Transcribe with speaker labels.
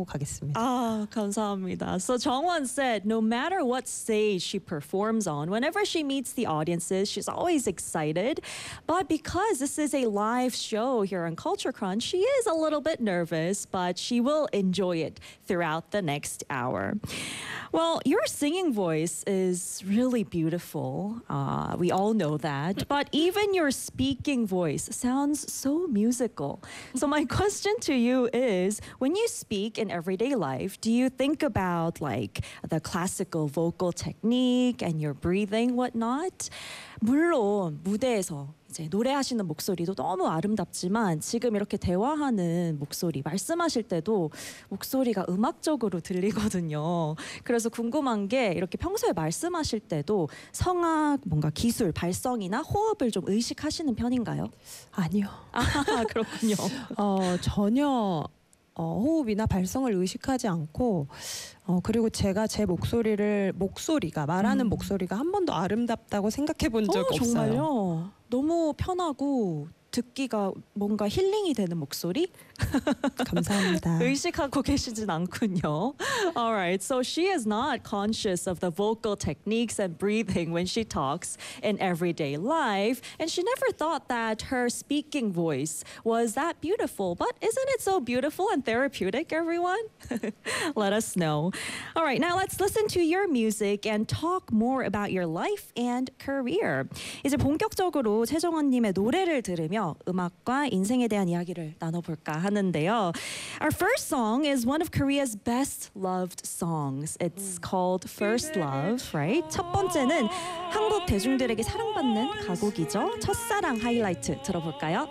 Speaker 1: 가겠습니다.
Speaker 2: Ah, 감사합니다. So Jongwon said no matter what stage she performs on, whenever she meets the audiences, she's always excited. But because this is a live show here on Culture Crunch, she is a little bit nervous, but she will enjoy it throughout the next hour. Well, your singing voice is really beautiful. We all know that. But even your speaking voice sounds so musical. So my question to you is, when you speak in everyday life, do you think about like the classical vocal technique and your breathing, whatnot? 물론 무대에서 이제 노래하시는 목소리도 너무 아름답지만 지금 이렇게 대화하는 목소리, 말씀하실 때도 목소리가 음악적으로 들리거든요. 그래서 궁금한 게 이렇게 평소에 말씀하실 때도 성악, 뭔가 기술, 발성이나 호흡을 좀 의식하시는 편인가요?
Speaker 1: 아니요.
Speaker 2: 아, 그렇군요.
Speaker 1: 전혀 호흡이나 발성을 의식하지 않고 그리고 제가 제 목소리가 말하는 목소리가 한 번도 아름답다고 생각해 본 적 없어요.
Speaker 2: 정말요? 너무 편하고 듣기가 뭔가 힐링이 되는 목소리?
Speaker 1: 감사합니다.
Speaker 2: 의식하고 계시진 않군요. All right, so she is not conscious of the vocal techniques and breathing when she talks in everyday life, and she never thought that her speaking voice was that beautiful. But isn't it so beautiful and therapeutic, everyone? Let us know. All right, now let's listen to your music and talk more about your life and career. 이제 본격적으로 최정원님의 노래를 들으며 음악과 인생에 대한 이야기를 나눠볼까 하는데요. Our first song is one of Korea's best loved songs. It's called First Love, right? 첫 번째는 한국 대중들에게 사랑받는 가곡이죠. 첫사랑 하이라이트 들어볼까요?